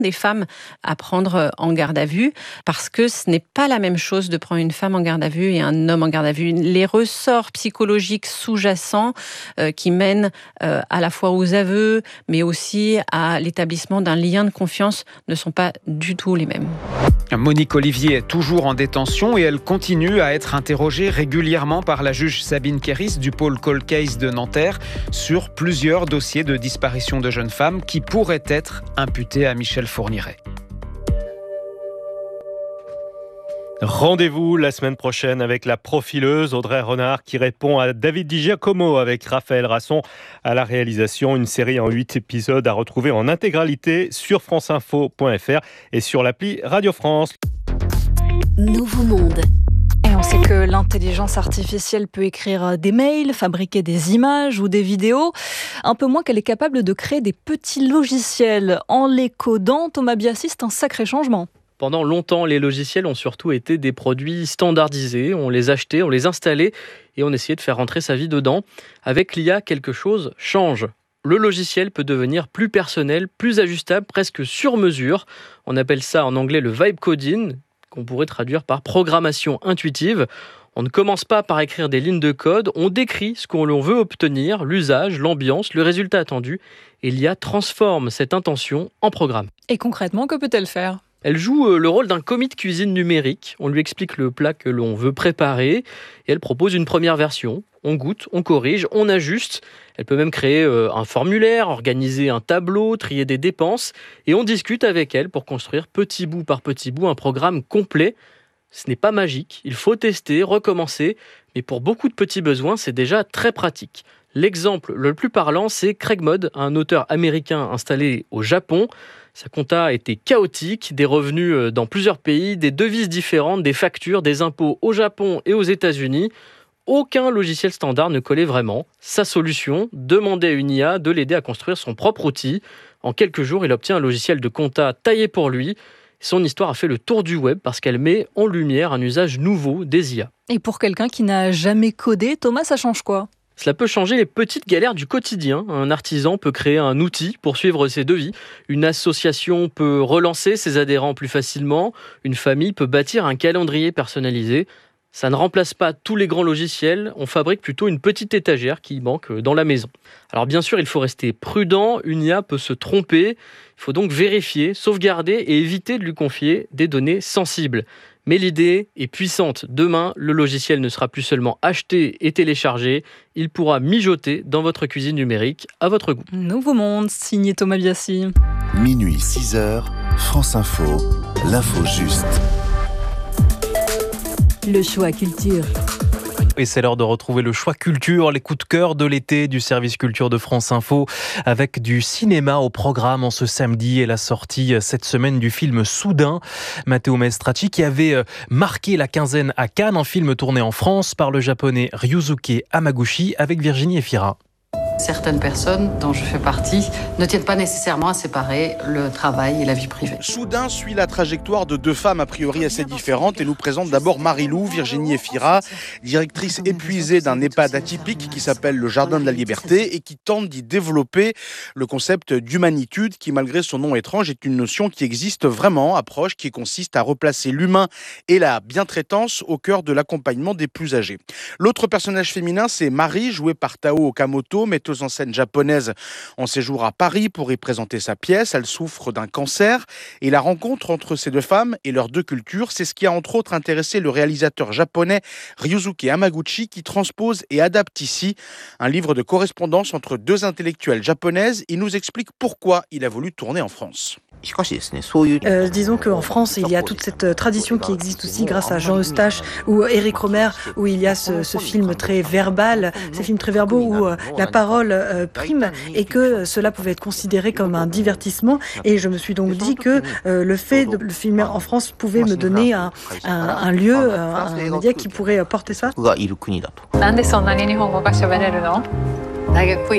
des femmes à prendre en garde à vue, parce que ce n'est pas la même chose de prendre une femme en garde à vue et un homme en garde à vue. Les ressorts psychologiques sous-jacents qui mènent à la fois aux aveux, mais aussi à l'établissement d'un lien de confiance ne sont pas du tout les mêmes. Monique Olivier est toujours en détention et elle continue à être interrogée régulièrement par la juge Sabine Kéris du pôle Cold Case de Nanterre sur plusieurs dossiers de disparition de jeunes femmes qui pourraient être imputés à Michel Fourniret. Rendez-vous la semaine prochaine avec la profileuse Audrey Renard qui répond à David Di Giacomo avec Raphaël Rasson à la réalisation. Une série en 8 épisodes à retrouver en intégralité sur franceinfo.fr et sur l'appli Radio France. Nouveau monde. Et on sait que l'intelligence artificielle peut écrire des mails, fabriquer des images ou des vidéos. Un peu moins qu'elle est capable de créer des petits logiciels. En les codant, Thomas Biassi, c'est un sacré changement. Pendant longtemps, les logiciels ont surtout été des produits standardisés. On les achetait, on les installait et on essayait de faire rentrer sa vie dedans. Avec l'IA, quelque chose change. Le logiciel peut devenir plus personnel, plus ajustable, presque sur mesure. On appelle ça en anglais le vibe coding, qu'on pourrait traduire par programmation intuitive. On ne commence pas par écrire des lignes de code, on décrit ce qu'on veut obtenir, l'usage, l'ambiance, le résultat attendu, et l'IA transforme cette intention en programme. Et concrètement, que peut-elle faire ? Elle joue le rôle d'un commis de cuisine numérique. On lui explique le plat que l'on veut préparer et elle propose une première version. On goûte, on corrige, on ajuste. Elle peut même créer un formulaire, organiser un tableau, trier des dépenses et on discute avec elle pour construire petit bout par petit bout un programme complet. Ce n'est pas magique, il faut tester, recommencer, mais pour beaucoup de petits besoins, c'est déjà très pratique. L'exemple le plus parlant, c'est Craig Mod, un auteur américain installé au Japon. Sa compta était chaotique, des revenus dans plusieurs pays, des devises différentes, des factures, des impôts au Japon et aux États-Unis. Aucun logiciel standard ne collait vraiment. Sa solution, demander à une IA de l'aider à construire son propre outil. En quelques jours, il obtient un logiciel de compta taillé pour lui. Son histoire a fait le tour du web parce qu'elle met en lumière un usage nouveau des IA. Et pour quelqu'un qui n'a jamais codé, Thomas, ça change quoi ? Cela peut changer les petites galères du quotidien. Un artisan peut créer un outil pour suivre ses devis. Une association peut relancer ses adhérents plus facilement. Une famille peut bâtir un calendrier personnalisé. Ça ne remplace pas tous les grands logiciels. On fabrique plutôt une petite étagère qui manque dans la maison. Alors bien sûr, il faut rester prudent. Une IA peut se tromper. Il faut donc vérifier, sauvegarder et éviter de lui confier des données sensibles. Mais l'idée est puissante. Demain, le logiciel ne sera plus seulement acheté et téléchargé. Il pourra mijoter dans votre cuisine numérique à votre goût. Nouveau monde, signé Thomas Biassi. Minuit 6h, France Info, l'info juste. Le choix culture. Et c'est l'heure de retrouver le choix culture, les coups de cœur de l'été du service culture de France Info, avec du cinéma au programme en ce samedi et la sortie cette semaine du film Soudain, Matteo Maestracci, qui avait marqué la quinzaine à Cannes, un film tourné en France par le japonais Ryusuke Hamaguchi avec Virginie Efira. Certaines personnes, dont je fais partie, ne tiennent pas nécessairement à séparer le travail et la vie privée. Soudain suit la trajectoire de deux femmes a priori assez différentes et nous présente d'abord Marie-Lou, Virginie Efira, directrice épuisée d'un EHPAD atypique qui s'appelle le Jardin de la Liberté et qui tente d'y développer le concept d'humanitude qui, malgré son nom étrange, est une notion qui existe vraiment, approche qui consiste à replacer l'humain et la bientraitance au cœur de l'accompagnement des plus âgés. L'autre personnage féminin, c'est Marie, jouée par Tao Okamoto, metteuse en scène japonaise en séjour à Paris pour y présenter sa pièce. Elle souffre d'un cancer et la rencontre entre ces deux femmes et leurs deux cultures, c'est ce qui a entre autres intéressé le réalisateur japonais Ryusuke Hamaguchi qui transpose et adapte ici un livre de correspondance entre deux intellectuelles japonaises. Il nous explique pourquoi il a voulu tourner en France. Disons qu'en France, il y a toute cette tradition qui existe aussi grâce à Jean Eustache ou Éric Rohmer, où il y a ce film très verbal, ces films très verbaux où la parole prime et que cela pouvait être considéré comme un divertissement. Et je me suis donc dit que le fait de le filmer en France pouvait me donner un lieu, un média qui pourrait porter ça.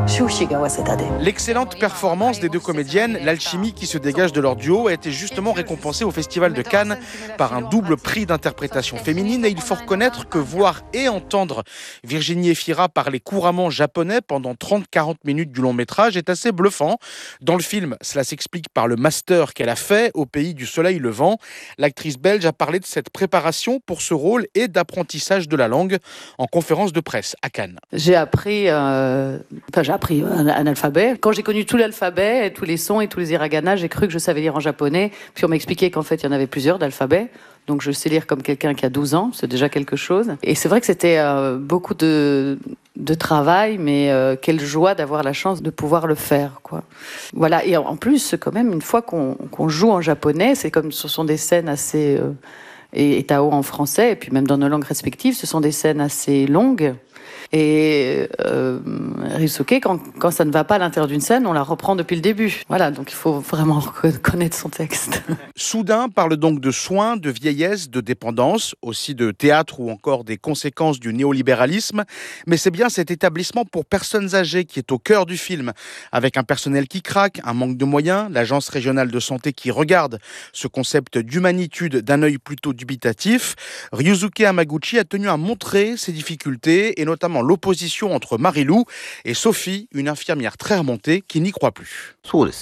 L'excellente performance des deux comédiennes, l'alchimie qui se dégage de leur duo, a été justement récompensée au Festival de Cannes par un double prix d'interprétation féminine. Et il faut reconnaître que voir et entendre Virginie Efira parler couramment japonais pendant 30-40 minutes du long métrage est assez bluffant. Dans le film, cela s'explique par le master qu'elle a fait au pays du soleil levant. L'actrice belge a parlé de cette préparation pour ce rôle et d'apprentissage de la langue en conférence de presse à Cannes. J'ai appris un alphabet. Quand j'ai connu tout l'alphabet, tous les sons et tous les hiragana, j'ai cru que je savais lire en japonais. Puis on m'a expliqué qu'en fait, il y en avait plusieurs d'alphabets. Donc je sais lire comme quelqu'un qui a 12 ans, c'est déjà quelque chose. Et c'est vrai que c'était beaucoup de travail, mais quelle joie d'avoir la chance de pouvoir le faire, quoi. Voilà, et en plus, quand même, une fois qu'on joue en japonais, c'est comme ce sont des scènes assez... et Tao en français, et puis même dans nos langues respectives, ce sont des scènes assez longues. Et Ryusuke, quand ça ne va pas à l'intérieur d'une scène, on la reprend depuis le début. Voilà, donc il faut vraiment connaître son texte. Soudain parle donc de soins, de vieillesse, de dépendance, aussi de théâtre ou encore des conséquences du néolibéralisme. Mais c'est bien cet établissement pour personnes âgées qui est au cœur du film, avec un personnel qui craque, un manque de moyens, l'agence régionale de santé qui regarde ce concept d'humanitude d'un œil plutôt dubitatif. Ryusuke Hamaguchi a tenu à montrer ses difficultés et notamment l'opposition entre Marie-Lou et Sophie, une infirmière très remontée qui n'y croit plus.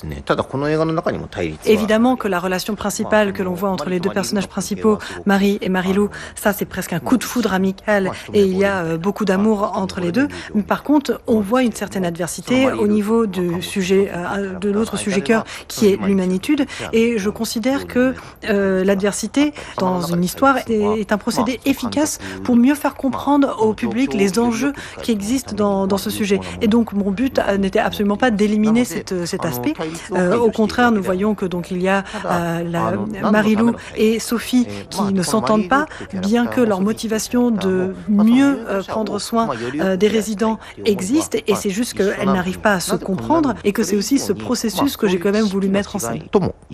Évidemment que la relation principale que l'on voit entre les deux personnages principaux, Marie et Marie-Lou, ça c'est presque un coup de foudre amical et il y a beaucoup d'amour entre les deux. Mais par contre, on voit une certaine adversité au niveau du sujet, de l'autre sujet cœur qui est l'humanitude. Et je considère que l'adversité dans une histoire est un procédé efficace pour mieux faire comprendre au public les enjeux qui existent dans ce sujet. Et donc mon but n'était absolument pas d'éliminer cet aspect. Au contraire, nous voyons que donc il y a Marie-Lou et Sophie qui ne s'entendent pas, bien que leur motivation de mieux prendre soin des résidents existe, et c'est juste qu'elles n'arrivent pas à se comprendre et que c'est aussi ce processus que j'ai quand même voulu mettre en scène.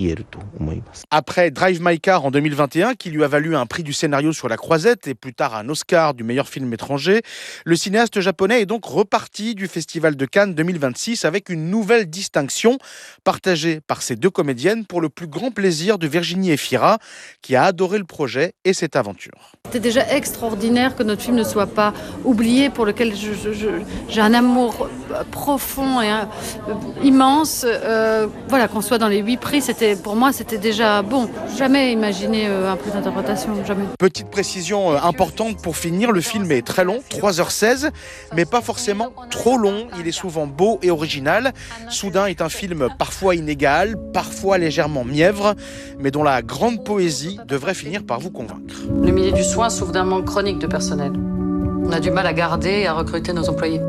Après Drive My Car en 2021, qui lui a valu un prix du scénario sur La Croisette et plus tard un Oscar du meilleur film étranger, le cinéaste japonais est donc reparti du Festival de Cannes 2026 avec une nouvelle distinction partagée par ces deux comédiennes pour le plus grand plaisir de Virginie Efira, qui a adoré le projet et cette aventure. C'était déjà extraordinaire que notre film ne soit pas oublié, pour lequel j'ai un amour profond et immense. Voilà, qu'on soit dans les 8 prix, pour moi c'était déjà bon. Jamais imaginé un prix d'interprétation, jamais. Petite précision importante pour finir, le film est très long, 3h16, mais pas forcément trop long. Il est souvent beau et original. Soudain est un film parfois inégal, parfois légèrement mièvre, mais dont la grande poésie devrait finir par vous convaincre. Le milieu du soin souffre d'un manque chronique de personnel. On a du mal à garder et à recruter nos employés.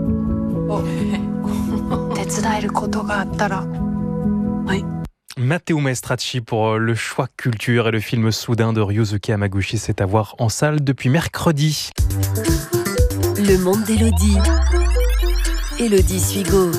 Matteo Maestracci pour le choix culture et le film Soudain de Ryusuke Hamaguchi, c'est à voir en salle depuis mercredi. Le monde d'Élodie. Élodie Suigo.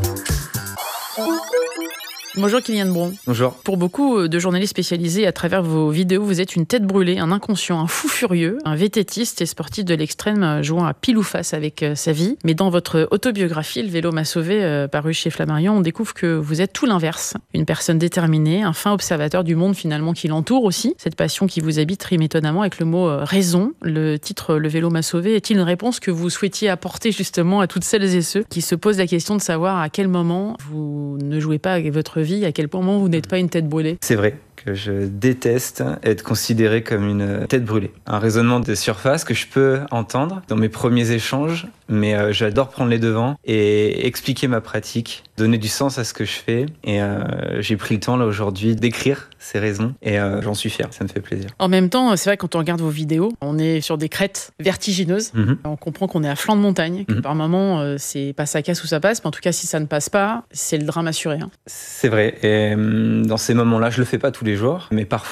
Bonjour Kylian Bron. Bonjour. Pour beaucoup de journalistes spécialisés, à travers vos vidéos, vous êtes une tête brûlée, un inconscient, un fou furieux, un vététiste et sportif de l'extrême jouant à pile ou face avec sa vie. Mais dans votre autobiographie, Le vélo m'a sauvé, paru chez Flammarion, on découvre que vous êtes tout l'inverse. Une personne déterminée, un fin observateur du monde finalement qui l'entoure aussi. Cette passion qui vous habite rime étonnamment avec le mot raison. Le titre Le vélo m'a sauvé est-il une réponse que vous souhaitiez apporter justement à toutes celles et ceux qui se posent la question de savoir à quel moment vous ne jouez pas avec votre vie, à quel moment vous n'êtes pas une tête brûlée? C'est vrai que je déteste être considéré comme une tête brûlée. Un raisonnement de surface que je peux entendre dans mes premiers échanges, mais j'adore prendre les devants et expliquer ma pratique, donner du sens à ce que je fais. Et j'ai pris le temps là aujourd'hui d'écrire ces raisons et j'en suis fier, ça me fait plaisir. En même temps, c'est vrai que quand on regarde vos vidéos, on est sur des crêtes vertigineuses. On comprend qu'on est à flanc de montagne, que par moments, c'est pas ça casse ou ça passe, mais en tout cas, si ça ne passe pas, c'est le drame assuré. C'est vrai, et dans ces moments-là, je le fais pas tous les jours, mais parfois,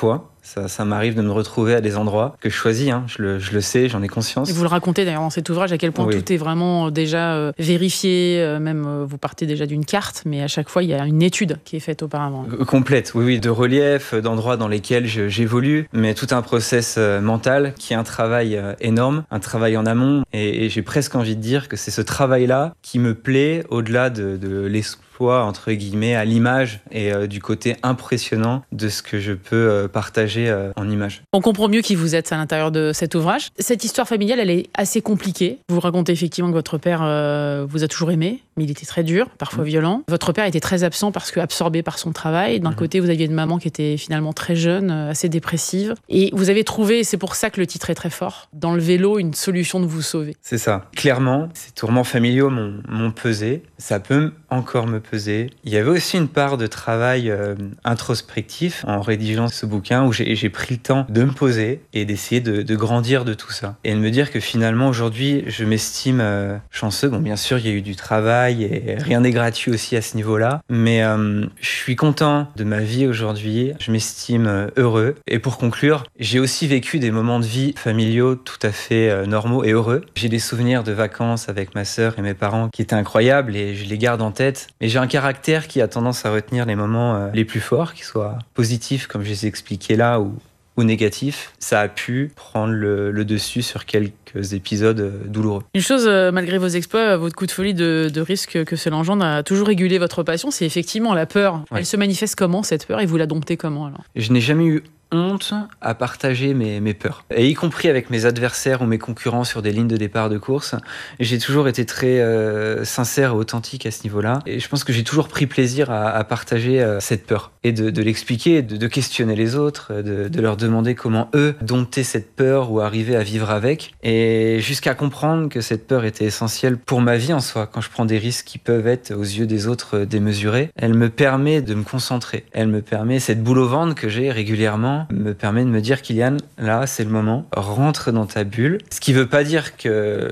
Ça m'arrive de me retrouver à des endroits que je choisis, je le sais, j'en ai conscience. Et vous le racontez d'ailleurs dans cet ouvrage à quel point tout est vraiment déjà vérifié, même vous partez déjà d'une carte, mais à chaque fois il y a une étude qui est faite auparavant. Complète, oui, de relief, d'endroits dans lesquels j'évolue, mais tout un process mental qui est un travail énorme, un travail en amont, et j'ai presque envie de dire que c'est ce travail-là qui me plaît au-delà de l'espoir entre guillemets à l'image et du côté impressionnant de ce que je peux partager en image. On comprend mieux qui vous êtes à l'intérieur de cet ouvrage. Cette histoire familiale, elle est assez compliquée. Vous racontez effectivement que votre père vous a toujours aimé, mais il était très dur, parfois violent. Votre père était très absent parce que absorbé par son travail. D'un côté, vous aviez une maman qui était finalement très jeune, assez dépressive. Et vous avez trouvé, et c'est pour ça que le titre est très fort, dans le vélo, une solution de vous sauver. C'est ça. Clairement, ces tourments familiaux m'ont pesé. Ça peut encore me peser. Il y avait aussi une part de travail introspectif en rédigeant ce bouquin où j'ai pris le temps de me poser et d'essayer de grandir de tout ça. Et de me dire que finalement, aujourd'hui, je m'estime chanceux. Bon, bien sûr, il y a eu du travail et rien n'est gratuit aussi à ce niveau-là. Mais je suis content de ma vie aujourd'hui. Je m'estime heureux. Et pour conclure, j'ai aussi vécu des moments de vie familiaux tout à fait normaux et heureux. J'ai des souvenirs de vacances avec ma sœur et mes parents qui étaient incroyables et je les garde en tête. Mais j'ai un caractère qui a tendance à retenir les moments les plus forts, qu'ils soient positifs comme je les ai expliqués là ou négatifs. Ça a pu prendre le dessus sur quelques épisodes douloureux. Une chose, malgré vos exploits, votre coup de folie de risque que cela engendre a toujours régulé votre passion, c'est effectivement la peur. Ouais. Elle se manifeste comment, cette peur, et vous la domptez comment alors ? Je n'ai jamais eu honte à partager mes peurs. Et y compris avec mes adversaires ou mes concurrents sur des lignes de départ de course, j'ai toujours été très sincère et authentique à ce niveau-là. Et je pense que j'ai toujours pris plaisir à partager cette peur. Et de l'expliquer, de questionner les autres, de leur demander comment eux domptaient cette peur ou arrivaient à vivre avec. Et jusqu'à comprendre que cette peur était essentielle pour ma vie en soi. Quand je prends des risques qui peuvent être aux yeux des autres démesurés, elle me permet de me concentrer. Elle me permet, cette boule au ventre que j'ai régulièrement, me permet de me dire, Kylian, là c'est le moment, rentre dans ta bulle. Ce qui veut pas dire que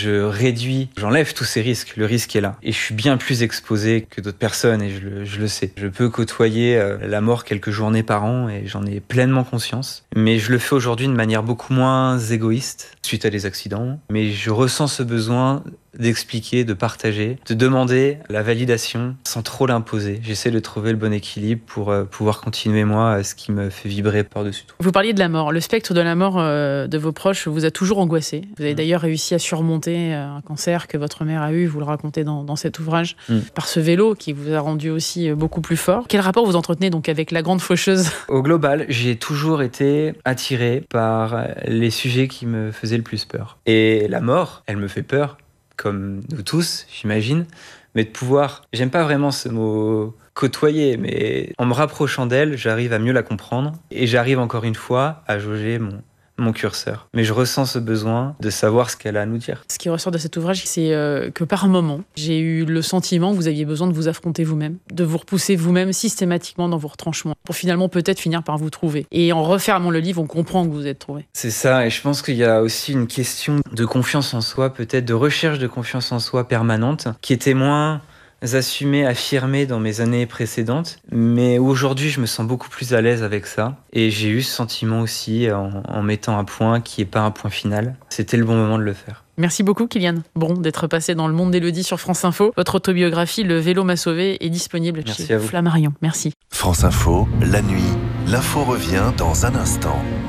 j'enlève tous ces risques, le risque est là. Et je suis bien plus exposé que d'autres personnes et je le sais. Je peux côtoyer la mort quelques journées par an et j'en ai pleinement conscience. Mais je le fais aujourd'hui de manière beaucoup moins égoïste suite à des accidents. Mais je ressens ce besoin d'expliquer, de partager, de demander la validation sans trop l'imposer. J'essaie de trouver le bon équilibre pour pouvoir continuer moi ce qui me fait vibrer par-dessus tout. Vous parliez de la mort. Le spectre de la mort de vos proches vous a toujours angoissé. Vous avez d'ailleurs réussi à surmonter un cancer que votre mère a eu, vous le racontez dans cet ouvrage, par ce vélo qui vous a rendu aussi beaucoup plus fort. Quel rapport vous entretenez donc avec la grande faucheuse ? Au global, j'ai toujours été attiré par les sujets qui me faisaient le plus peur. Et la mort, elle me fait peur, comme nous tous, j'imagine, mais de pouvoir, j'aime pas vraiment ce mot côtoyer, mais en me rapprochant d'elle, j'arrive à mieux la comprendre et j'arrive encore une fois à jauger mon curseur. Mais je ressens ce besoin de savoir ce qu'elle a à nous dire. Ce qui ressort de cet ouvrage, c'est que par moment, j'ai eu le sentiment que vous aviez besoin de vous affronter vous-même, de vous repousser vous-même systématiquement dans vos retranchements, pour finalement peut-être finir par vous trouver. Et en refermant le livre, on comprend que vous êtes trouvé. C'est ça, et je pense qu'il y a aussi une question de confiance en soi, peut-être de recherche de confiance en soi permanente, qui était moins assumé, affirmé dans mes années précédentes, mais aujourd'hui je me sens beaucoup plus à l'aise avec ça et j'ai eu ce sentiment aussi en mettant un point qui n'est pas un point final. C'était le bon moment de le faire. Merci beaucoup Kylian Bron d'être passé dans Le Monde d'Élodie sur France Info. Votre autobiographie Le vélo m'a sauvé est disponible chez Flammarion. Merci. France Info, la nuit, l'info revient dans un instant.